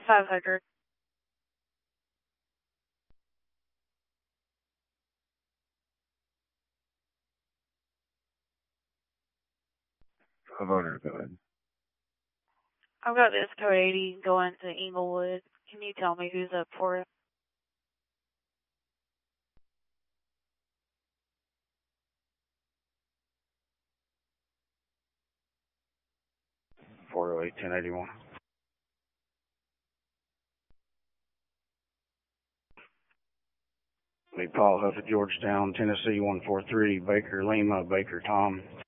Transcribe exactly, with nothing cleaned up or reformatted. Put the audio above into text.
five hundred. five hundred, go ahead. I've got this code eighty going to Inglewood. Can you tell me who's up for it? four oh eight, ten eighty-one. Lee Paul Huff at Georgetown, Tennessee, one four three, Baker Lima, Baker Tom.